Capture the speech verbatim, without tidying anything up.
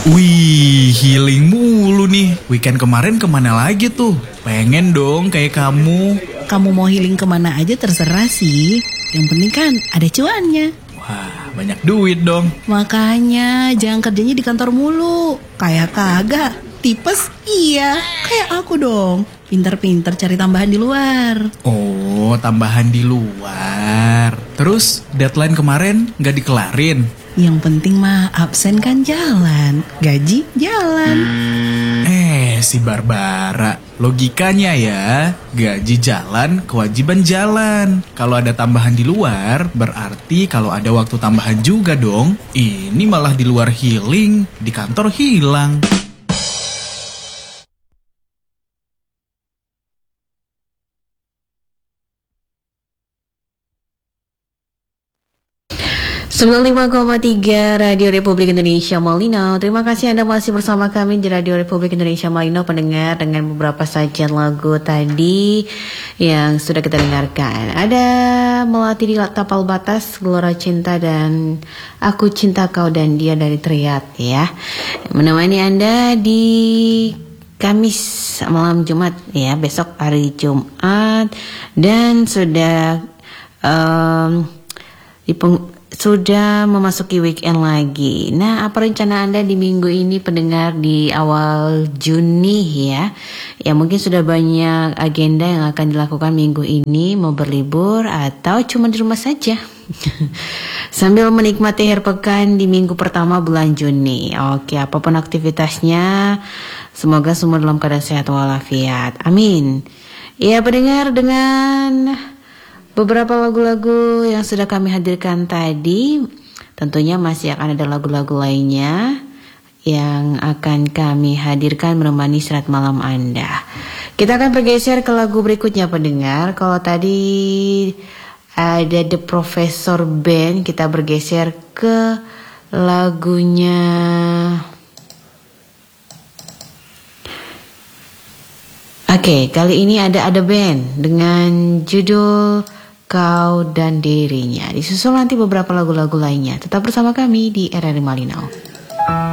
Wih, healing mulu nih. Weekend kemarin kemana lagi tuh? Pengen dong kayak kamu. Kamu mau healing kemana aja terserah sih. Yang penting kan ada cuannya. Wah, banyak duit dong. Makanya jangan kerjanya di kantor mulu. Kayak kagak. Tipes iya. Kayak aku dong. Pinter-pinter cari tambahan di luar. Oh, tambahan di luar. Terus deadline kemarin gak dikelarin? Yang penting mah absen kan jalan, gaji jalan. Eh, si Barbara, logikanya ya, gaji jalan, kewajiban jalan. Kalau ada tambahan di luar, berarti kalau ada waktu tambahan juga dong. Ini malah di luar healing, di kantor hilang. sembilan puluh lima koma tiga Radio Republik Indonesia Malino. Terima kasih Anda masih bersama kami di Radio Republik Indonesia Malino, pendengar, dengan beberapa sajian lagu tadi yang sudah kita dengarkan. Ada Melati di Tapal Batas, Gelora Cinta, dan Aku Cinta Kau dan Dia dari Triat ya. Menemani Anda di Kamis malam Jumat ya, besok hari Jumat, dan sudah um, di peng- sudah memasuki weekend lagi. Nah, apa rencana Anda di minggu ini, pendengar, di awal Juni ya? Ya, mungkin sudah banyak agenda yang akan dilakukan minggu ini, mau berlibur atau cuma di rumah saja. Sambil menikmati akhir pekan di minggu pertama bulan Juni. Oke, apapun aktivitasnya, semoga semua dalam keadaan sehat walafiat. Amin. Ya, pendengar, dengan beberapa lagu-lagu yang sudah kami hadirkan tadi, tentunya masih akan ada lagu-lagu lainnya yang akan kami hadirkan menemani istirahat malam Anda. Kita akan bergeser ke lagu berikutnya, pendengar. Kalau tadi ada The Professor Band, kita bergeser ke lagunya Oke, kali ini ada ada band dengan judul Kau dan Dirinya. Disusul nanti beberapa lagu-lagu lainnya. Tetap bersama kami di R R I Malino.